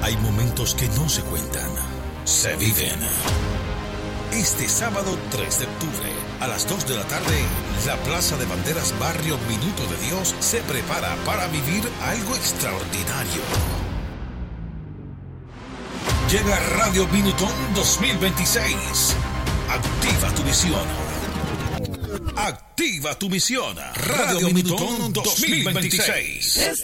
Hay momentos que no se cuentan, se viven. Este sábado 3 de octubre, a las 2 de la tarde, la Plaza de Banderas Barrio Minuto de Dios se prepara para vivir algo extraordinario. Llega Radio Minutón 2026. Activa tu visión. Activa tu misión. Radio Minutón 2026.